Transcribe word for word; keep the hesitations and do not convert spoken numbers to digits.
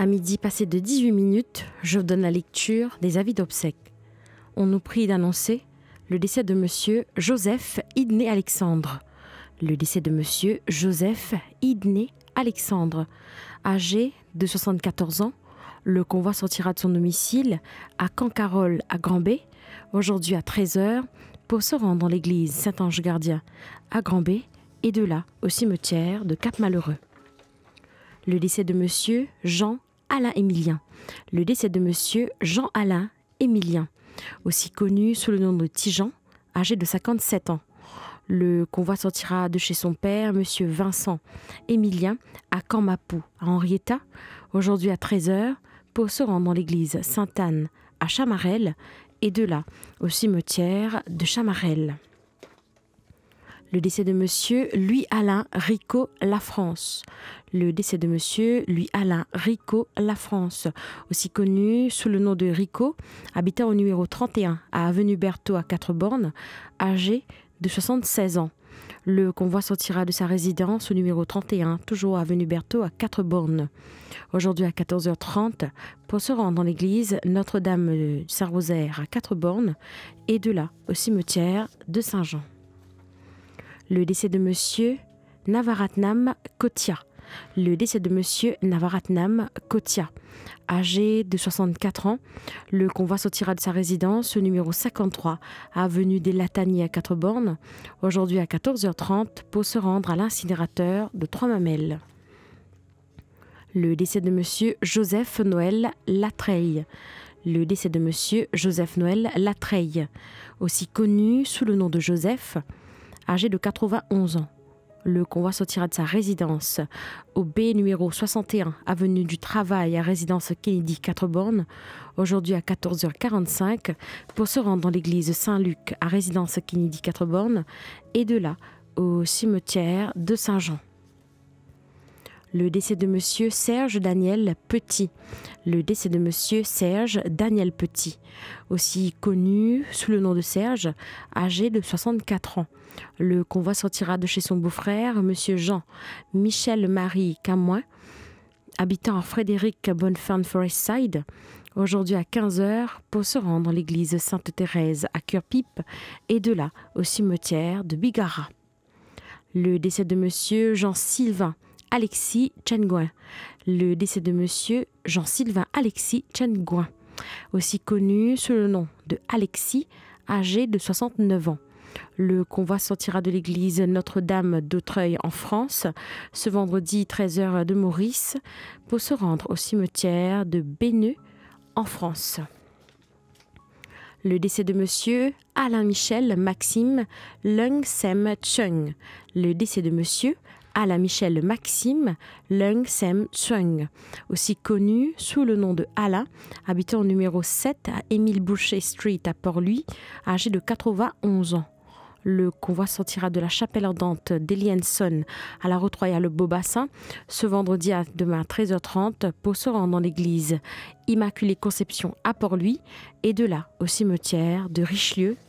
À midi passé de dix-huit minutes, je vous donne la lecture des avis d'obsèques. On nous prie d'annoncer le décès de Monsieur Joseph Idné Alexandre. Le décès de Monsieur Joseph Idné Alexandre, âgé de soixante-quatorze ans. Le convoi sortira de son domicile à Cancarolles à Grand-B, aujourd'hui à treize heures, pour se rendre dans l'église Saint-Ange-Gardien à Grand-B et de là au cimetière de Cap-Malheureux. Le décès de Monsieur Jean-Alain Émilien. Le décès de Monsieur Jean-Alain Émilien, aussi connu sous le nom de Tijan, âgé de cinquante-sept ans. Le convoi sortira de chez son père, Monsieur Vincent Émilien, à Campmapou, à Henrietta, aujourd'hui à treize heures, pour se rendre dans l'église Sainte-Anne à Chamarelles et de là au cimetière de Chamarelles. Le décès de Monsieur Louis-Alain Ricot Lafrance. Le décès de Monsieur Louis-Alain Ricot Lafrance, aussi connu sous le nom de Ricot, habitant au numéro trente et un à avenue Berthaud à Quatre-Bornes, âgé de soixante-seize ans. Le convoi sortira de sa résidence au numéro trente et un, toujours avenue Berthaud à Quatre-Bornes, aujourd'hui à quatorze heures trente, pour se rendre dans l'église Notre-Dame du Saint-Rosaire à Quatre-Bornes et de là au cimetière de Saint-Jean. Le décès de Monsieur Navaratnam Kotia. Le décès de Monsieur Navaratnam Kotia, âgé de soixante-quatre ans. Le convoi sortira de sa résidence au numéro cinquante-trois, avenue des Lataniers à Quatre-Bornes, aujourd'hui à quatorze heures trente, pour se rendre à l'incinérateur de Trois-Mamelles. Le décès de Monsieur Joseph Noël Latreille. Le décès de Monsieur Joseph Noël Latreille, aussi connu sous le nom de Joseph, âgé de quatre-vingt-onze ans. Le convoi sortira de sa résidence au B numéro soixante et un, avenue du Travail à résidence Kennedy Quatre-Bornes, aujourd'hui à quatorze heures quarante-cinq, pour se rendre dans l'église Saint-Luc à résidence Kennedy Quatre-Bornes et de là au cimetière de Saint-Jean. Le décès de Monsieur Serge Daniel Petit. Le décès de Monsieur Serge Daniel Petit, aussi connu sous le nom de Serge, âgé de soixante-quatre ans. Le convoi sortira de chez son beau-frère, Monsieur Jean Michel Marie Camoin, habitant à Frédéric Bonnefin Forestside, aujourd'hui à quinze heures, pour se rendre dans l'église Sainte-Thérèse à Cure-Pipe et de là au cimetière de Bigara. Le décès de Monsieur Jean-Sylvain Alexis Chengouin. Le décès de Monsieur Jean-Sylvain Alexis Chengouin, aussi connu sous le nom de Alexis, âgé de soixante-neuf ans. Le convoi sortira de l'église Notre-Dame d'Autreuil en France ce vendredi treize heures de Maurice pour se rendre au cimetière de Béneux en France. Le décès de Monsieur Alain Michel Maxime Lung Sem Chung. Le décès de Monsieur Alain Michel Maxime Lung Sem Chung, aussi connu sous le nom de Alain, habitant au numéro sept à Émile Boucher Street à Port-Louis, âgé de quatre-vingt-onze ans. Le convoi sortira de la chapelle ardente d'Elienson à la route royale Beaubassin ce vendredi à demain à treize heures trente pour se rendre dans l'église Immaculée Conception à Port-Louis et de là au cimetière de Richelieu